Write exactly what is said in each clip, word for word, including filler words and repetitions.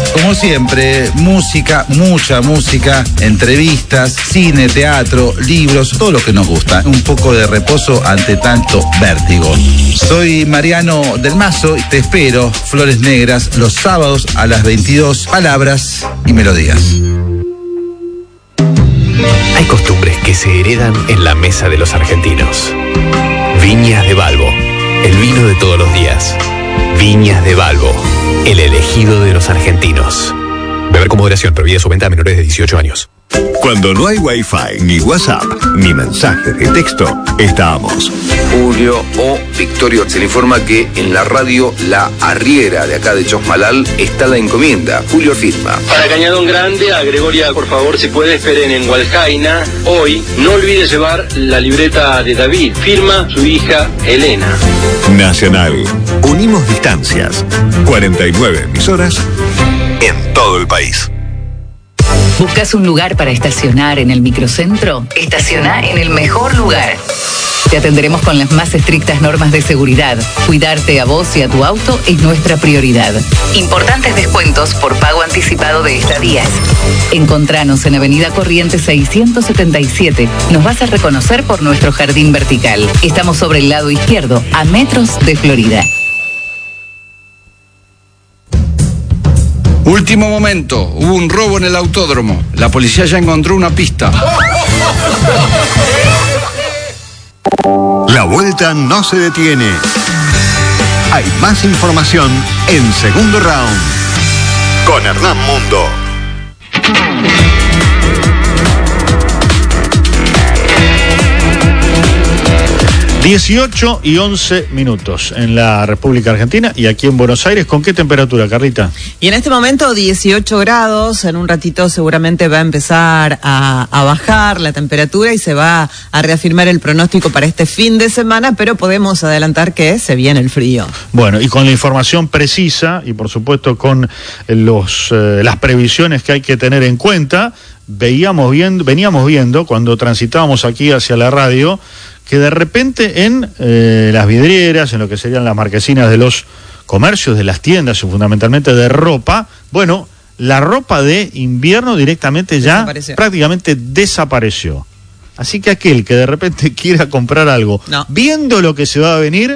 Como siempre, música, mucha música, entrevistas, cine, teatro, libros, todo lo que nos gusta. Un poco de reposo ante tanto vértigo. Soy Mariano del Mazo y te espero, Flores Negras, los sábados a las veintidós, palabras y melodías. Hay costumbres que se heredan en la mesa de los argentinos. Viñas de Balbo, el vino de todos los días. Viñas de Balbo, el elegido de los argentinos. Beber con moderación, prohibida su venta a menores de dieciocho años. Cuando no hay Wi-Fi, ni WhatsApp, ni mensajes de texto, estamos. Julio o Victorio, se le informa que en la radio La Arriera de acá de Chosmalal está la encomienda. Julio firma. Para Cañadón Grande, a Gregoria, por favor, si puede, esperen en Hualcaina. Hoy, no olvide llevar la libreta de David. Firma su hija Elena. Nacional. Unimos distancias. cuarenta y nueve emisoras en todo el país. ¿Buscas un lugar para estacionar en el microcentro? Estaciona en el mejor lugar. Te atenderemos con las más estrictas normas de seguridad. Cuidarte a vos y a tu auto es nuestra prioridad. Importantes descuentos por pago anticipado de estadías. Encontranos en Avenida Corrientes seiscientos setenta y siete. Nos vas a reconocer por nuestro jardín vertical. Estamos sobre el lado izquierdo, a metros de Florida. Último momento, hubo un robo en el autódromo. La policía ya encontró una pista. La vuelta no se detiene. Hay más información en Segundo Round con Hernán Mundo. dieciocho y once minutos en la República Argentina y aquí en Buenos Aires. ¿Con qué temperatura, Carlita? Y en este momento dieciocho grados, en un ratito seguramente va a empezar a, a bajar la temperatura y se va a reafirmar el pronóstico para este fin de semana, pero podemos adelantar que se viene el frío. Bueno, y con la información precisa y por supuesto con los eh, las previsiones que hay que tener en cuenta, veíamos viendo, veníamos viendo cuando transitábamos aquí hacia la radio que de repente en eh, las vidrieras, en lo que serían las marquesinas de los comercios, de las tiendas, y fundamentalmente de ropa, bueno, la ropa de invierno directamente ya desapareció. prácticamente desapareció. Así que aquel que de repente quiera comprar algo, no. viendo lo que se va a venir,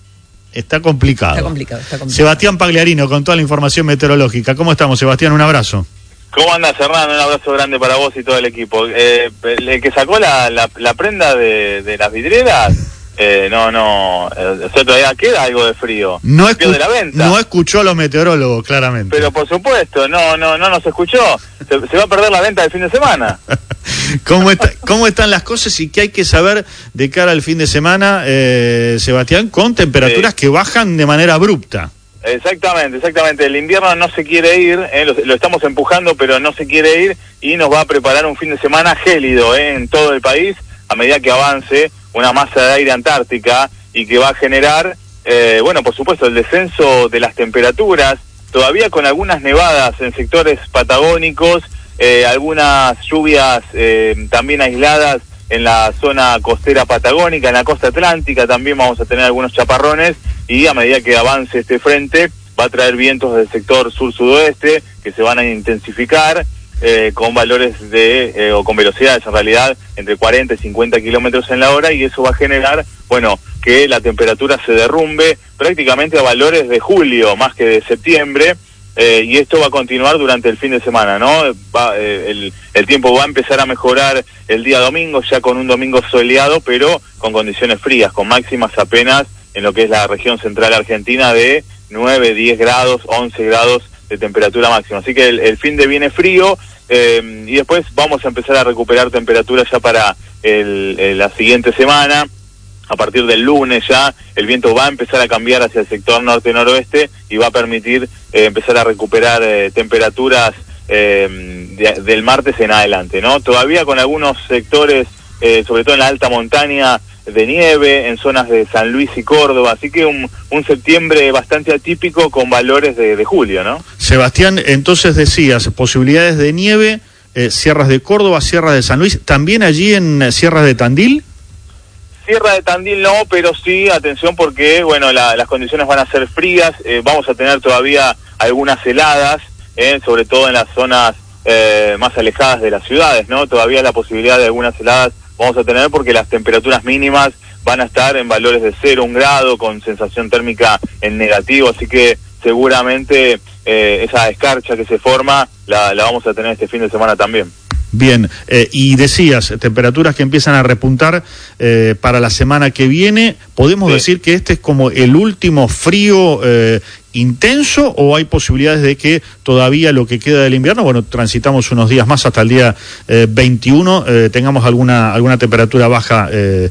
está complicado. Está complicado, está complicado. Sebastián Pagliarino con toda la información meteorológica. ¿Cómo estamos, Sebastián? Un abrazo. ¿Cómo andás, Hernán? Un abrazo grande para vos y todo el equipo. Eh, el que sacó la, la, la prenda de, de las vidrieras, eh, no, no, eh, o sea, todavía queda algo de frío. No, escu- de la venta. no escuchó a los meteorólogos, claramente. Pero por supuesto, no, no, no nos escuchó. Se, se va a perder la venta del fin de semana. ¿Cómo, está, ¿Cómo están las cosas y qué hay que saber de cara al fin de semana, eh, Sebastián, con temperaturas sí. que bajan de manera abrupta? Exactamente, exactamente. El invierno no se quiere ir, eh, lo, lo estamos empujando, pero no se quiere ir y nos va a preparar un fin de semana gélido eh, en todo el país a medida que avance una masa de aire antártica y que va a generar, eh, bueno, por supuesto, el descenso de las temperaturas, todavía con algunas nevadas en sectores patagónicos, eh, algunas lluvias eh, también aisladas en la zona costera patagónica, en la costa atlántica también vamos a tener algunos chaparrones y a medida que avance este frente va a traer vientos del sector sur-sudoeste que se van a intensificar eh, con valores de, eh, o con velocidades en realidad entre cuarenta y cincuenta kilómetros en la hora y eso va a generar, bueno, que la temperatura se derrumbe prácticamente a valores de julio más que de septiembre. Eh, y esto va a continuar durante el fin de semana, ¿no? Va, eh, el, el tiempo va a empezar a mejorar el día domingo, ya con un domingo soleado, pero con condiciones frías, con máximas apenas en lo que es la región central argentina de nueve, diez grados, once grados de temperatura máxima. Así que el, el fin de viene frío eh, y después vamos a empezar a recuperar temperaturas ya para el, el, la siguiente semana. A partir del lunes ya el viento va a empezar a cambiar hacia el sector norte-noroeste y va a permitir eh, empezar a recuperar eh, temperaturas eh, de, del martes en adelante, ¿no? Todavía con algunos sectores, eh, sobre todo en la alta montaña, de nieve, en zonas de San Luis y Córdoba, así que un, un septiembre bastante atípico con valores de, de julio, ¿no? Sebastián, entonces decías, posibilidades de nieve, eh, sierras de Córdoba, sierras de San Luis, ¿también allí en eh, sierras de Tandil? Sierra de Tandil no, pero sí, atención porque, bueno, la, las condiciones van a ser frías, eh, vamos a tener todavía algunas heladas, eh, sobre todo en las zonas eh, más alejadas de las ciudades, ¿no? Todavía la posibilidad de algunas heladas vamos a tener porque las temperaturas mínimas van a estar en valores de cero, un grado, con sensación térmica en negativo, así que seguramente eh, esa escarcha que se forma la, la vamos a tener este fin de semana también. Bien, eh, y decías, temperaturas que empiezan a repuntar eh, para la semana que viene. ¿Podemos sí. decir que este es como el último frío eh, intenso o hay posibilidades de que todavía lo que queda del invierno, bueno, transitamos unos días más hasta el día eh, veintiuno, eh, tengamos alguna alguna temperatura baja eh,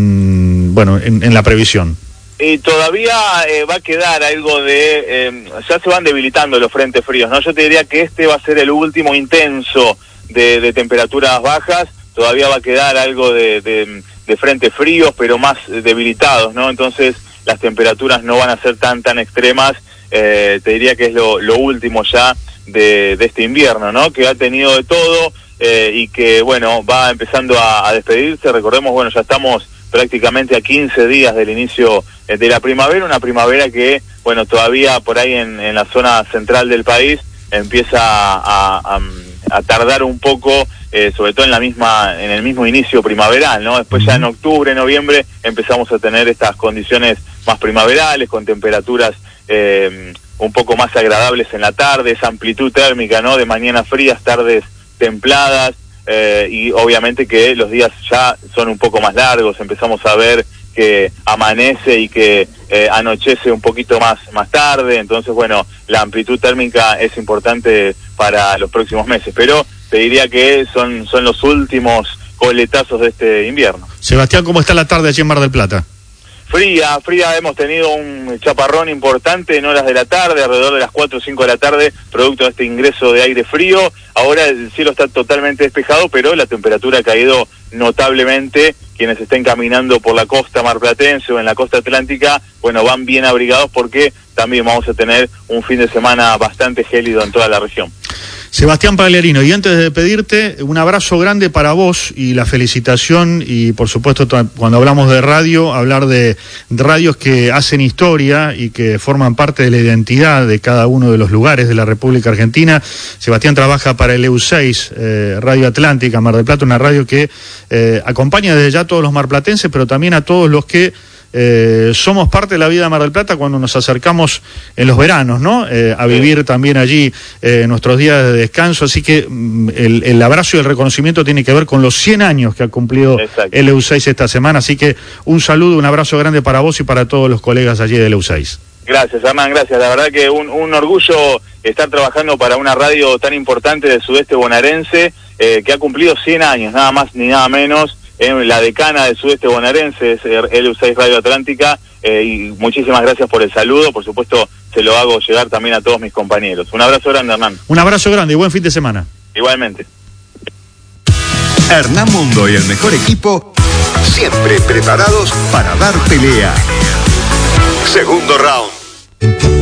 en, bueno, en, en la previsión? Y todavía eh, va a quedar algo de... Eh, ya se van debilitando los frentes fríos, ¿no? Yo te diría que este va a ser el último intenso de, de temperaturas bajas, todavía va a quedar algo de, de, de frentes fríos, pero más debilitados, ¿no? Entonces las temperaturas no van a ser tan tan extremas, eh, te diría que es lo, lo último ya de, de este invierno, ¿no? Que ha tenido de todo eh, y que, bueno, va empezando a, a despedirse. Recordemos, bueno, ya estamos prácticamente a quince días del inicio de la primavera, una primavera que, bueno, todavía por ahí en, en la zona central del país empieza a, a, a tardar un poco, eh, sobre todo en la misma, en el mismo inicio primaveral, ¿no? Después ya en octubre, noviembre empezamos a tener estas condiciones más primaverales, con temperaturas eh, un poco más agradables en la tarde, esa amplitud térmica, ¿no? De mañanas frías, tardes templadas, eh, y obviamente que los días ya son un poco más largos, empezamos a ver que amanece y que eh, anochece un poquito más más tarde, entonces bueno, la amplitud térmica es importante para los próximos meses, pero te diría que son son los últimos coletazos de este invierno. Sebastián, ¿cómo está la tarde allí en Mar del Plata? Fría, fría, hemos tenido un chaparrón importante en horas de la tarde, alrededor de las cuatro o cinco de la tarde, producto de este ingreso de aire frío. Ahora el cielo está totalmente despejado, pero la temperatura ha caído notablemente. Quienes estén caminando por la costa marplatense o en la costa atlántica, bueno, van bien abrigados porque también vamos a tener un fin de semana bastante gélido en toda la región. Sebastián Pagliarino, y antes de pedirte, un abrazo grande para vos y la felicitación, y por supuesto cuando hablamos de radio, hablar de radios que hacen historia y que forman parte de la identidad de cada uno de los lugares de la República Argentina. Sebastián trabaja para el E U seis, eh, Radio Atlántica, Mar del Plata, una radio que eh, acompaña desde ya a todos los marplatenses, pero también a todos los que Eh, somos parte de la vida de Mar del Plata cuando nos acercamos en los veranos, ¿no? Eh, a vivir también allí eh, nuestros días de descanso, así que mm, el, el abrazo y el reconocimiento tiene que ver con los cien años que ha cumplido Exacto. el E U seis esta semana, así que un saludo, un abrazo grande para vos y para todos los colegas allí del E U seis. Gracias, Hernán, gracias. La verdad que un, un orgullo estar trabajando para una radio tan importante del sudeste bonaerense, eh, que ha cumplido cien años, nada más ni nada menos. En la decana del sudeste bonaerense es el E U seis Radio Atlántica, eh, y muchísimas gracias por el saludo, por supuesto se lo hago llegar también a todos mis compañeros. Un abrazo grande, Hernán. Un abrazo grande y buen fin de semana. Igualmente. Hernán Mundo y el mejor equipo, siempre preparados para dar pelea. Segundo round.